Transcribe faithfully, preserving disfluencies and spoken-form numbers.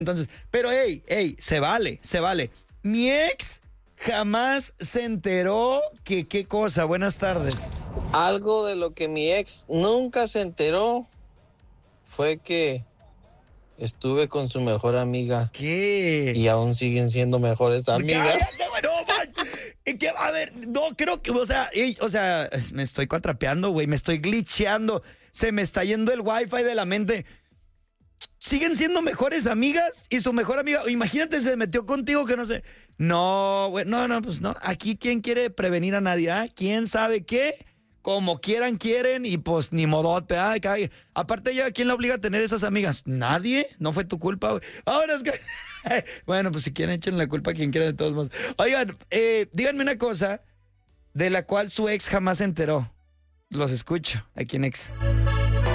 Entonces, pero hey, hey, se vale, se vale. Mi ex jamás se enteró que qué cosa. Buenas tardes. Algo de lo que mi ex nunca se enteró fue que estuve con su mejor amiga. ¿Qué? Y aún siguen siendo mejores amigas. Cállate, güey, no, man. ¿Y qué? A ver, no, creo que, o sea, ey, o sea, me estoy cuatrapeando, güey, me estoy glitcheando. Se me está yendo el wifi de la mente. ¿Siguen siendo mejores amigas? Y su mejor amiga, imagínate, se metió contigo que no sé. No, güey, no, no, pues no. Aquí, ¿quién quiere prevenir a nadie? ¿Ah? ¿Quién sabe qué? Como quieran, quieren y pues ni modote. ¿Ah? Aparte, ya, ¿quién la obliga a tener esas amigas? Nadie. No fue tu culpa, güey. Ahora es que. Bueno, pues si quieren, echen la culpa a quien quiera de todos modos. Oigan, eh, díganme una cosa de la cual su ex jamás se enteró. Los escucho aquí en Ex.